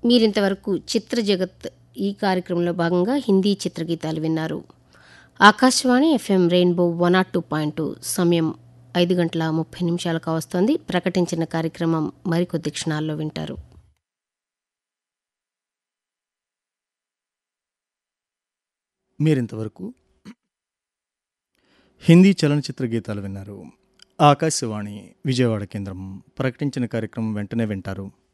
మీరింతవరకు చిత్ర జగత్ ఈ కార్యక్రమంలో భాగంగా హిందీ చిత్రగీతాలు విన్నారు. ఆకాశవాణి FM రెయిన్బో 102.2 సమయం 5:30 కావస్తోంది. ప్రకటించిన కార్యక్రమం మరికొద్ది క్షణాల్లో వింటారు. మీరింతవరకు హిందీ చలనచిత్ర గీతాలు విన్నారు. ఆకాశవాణి విజయవాడ కేంద్రం ప్రకటించిన కార్యక్రమం వెంటనే వింటారు.